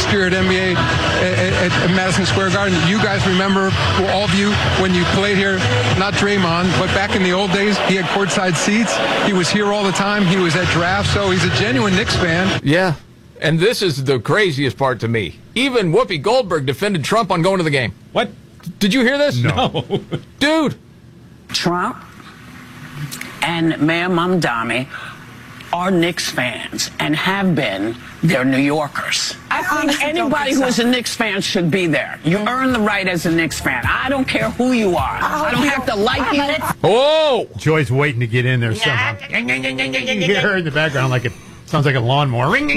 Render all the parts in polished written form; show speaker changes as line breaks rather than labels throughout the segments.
last year at NBA at Madison Square Garden. You guys remember, all of you, when you played here, not Draymond, but back in the old days, he had courtside seats. He was here all the time. He was at drafts, so he's a genuine Knicks fan.
Yeah, and this is the craziest part to me. Even Whoopi Goldberg defended Trump on going to the game.
What?
Did you hear this?
No.
Dude.
Trump and Mayor Mamdani are Knicks fans and have been. They're New Yorkers. I think anybody who is a Knicks fan should be there. You earn the right as a Knicks fan. I don't care who you are. I don't have to like you.
Oh!
Joy's waiting to get in there somehow. You hear her in the background like it sounds like a lawnmower.
Here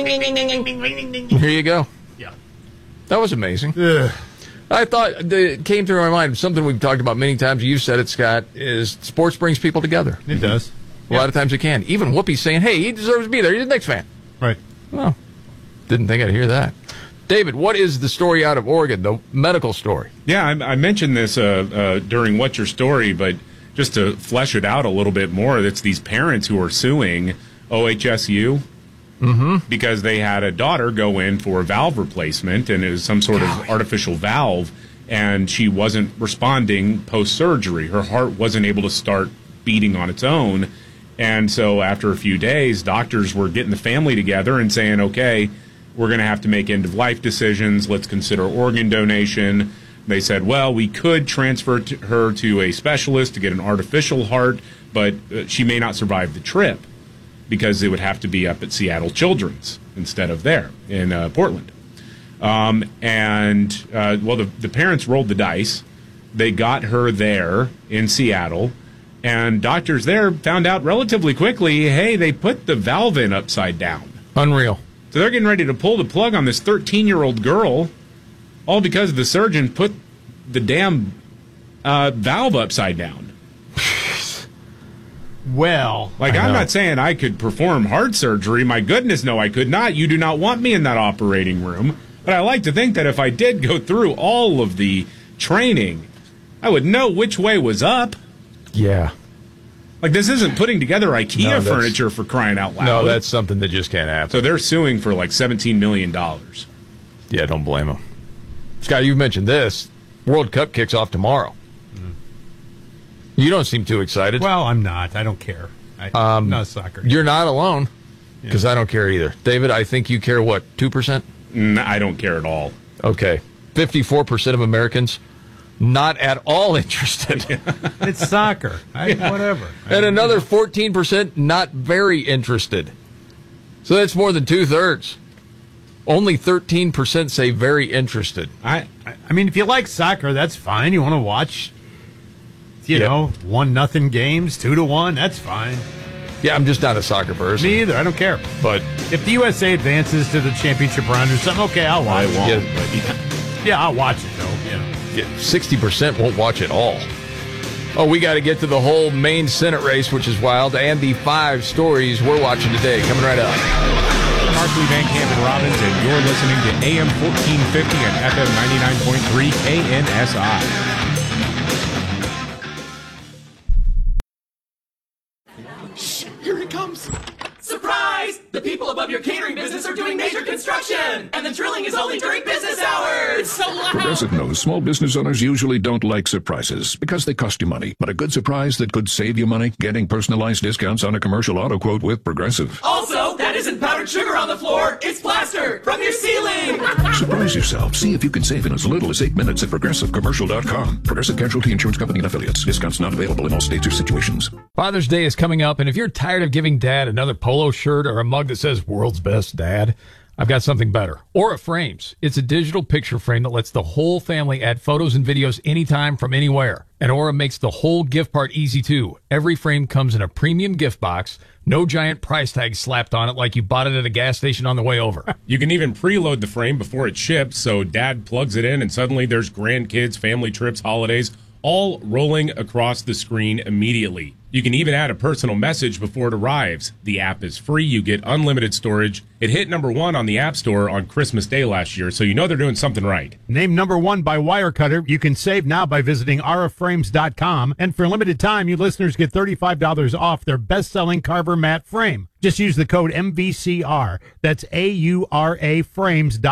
you go.
Yeah.
That was amazing.
Ugh.
I thought it came through my mind, something we've talked about many times, you've said it, Scott, is sports brings people together.
It does.
A lot of times it can. Even Whoopi's saying, hey, he deserves to be there. He's a Knicks fan.
Right.
Well, didn't think I'd hear that. David, what is the story out of Oregon, the medical story?
Yeah, I mentioned this during What's Your Story, but just to flesh it out a little bit more, it's these parents who are suing OHSU because they had a daughter go in for a valve replacement, and it was some sort of artificial valve, and she wasn't responding post-surgery. Her heart wasn't able to start beating on its own. And so after a few days, doctors were getting the family together and saying, okay, we're going to have to make end-of-life decisions. Let's consider organ donation. They said, well, we could transfer her to a specialist to get an artificial heart, but she may not survive the trip because it would have to be up at Seattle Children's instead of there in Portland. The parents rolled the dice. They got her there in Seattle. And doctors there found out relatively quickly, hey, they put the valve in upside down.
Unreal.
So they're getting ready to pull the plug on this 13-year-old girl, all because the surgeon put the damn valve upside down.
Well,
I'm not saying I could perform heart surgery. My goodness, no, I could not. You do not want me in that operating room. But I like to think that if I did go through all of the training, I would know which way was up.
Yeah.
Like, this isn't putting together IKEA furniture for crying out loud.
No, that's something that just can't happen.
So they're suing for like $17 million.
Yeah, don't blame them. Scott, you mentioned this. World Cup kicks off tomorrow. You don't seem too excited.
Well, I'm not. I don't care. I'm not a soccer.
You're not alone, because I don't care either. David, I think you care, what, 2%?
I don't care at all.
Okay. 54% of Americans not at all interested.
It's soccer. Whatever.
And another 14% not very interested. So that's more than two-thirds. Only 13% say very interested.
I mean, if you like soccer, that's fine. You want to watch, you know, 1-0 games, 2-1, that's fine.
Yeah, I'm just not a soccer person.
Me either. I don't care.
But
if the USA advances to the championship round or something, okay, I'll watch it. Yeah, I'll watch it, though.
60% won't watch it all. Oh, we got to get to the whole Maine Senate race, which is wild, and the 5 stories we're watching today. Coming right up.
Markley, Van Camp, and Robbins, and you're listening to AM 1450 and FM 99.3 KNSI.
Shh, here it comes. Surprise! The people above your catering business are doing major construction, and the drilling is only during business hours. So loud.
Progressive knows small business owners usually don't like surprises because they cost you money. But a good surprise that could save you money? Getting personalized discounts on a commercial auto quote with Progressive.
Also, that isn't powdered sugar on the floor. It's plaster from your ceiling.
Surprise yourself. See if you can save in as little as 8 minutes at ProgressiveCommercial.com. Progressive Casualty Insurance Company and Affiliates. Discounts not available in all states or situations.
Father's Day is coming up, and if you're tired of giving Dad another polo shirt or a mug that says "World's Best Dad," I've got something better. Aura Frames. It's a digital picture frame that lets the whole family add photos and videos anytime from anywhere. And Aura makes the whole gift part easy, too. Every frame comes in a premium gift box. No giant price tag slapped on it like you bought it at a gas station on the way over.
You can even preload the frame before it ships, so Dad plugs it in, and suddenly there's grandkids, family trips, holidays, all rolling across the screen immediately. You can even add a personal message before it arrives. The app is free. You get unlimited storage. It hit #1 on the App Store on Christmas Day last year, so you know they're doing something right.
Named #1 by Wirecutter. You can save now by visiting auraframes.com. And for a limited time, you listeners get $35 off their best-selling Carver matte frame. Just use the code MVCR. That's AURA frames.com.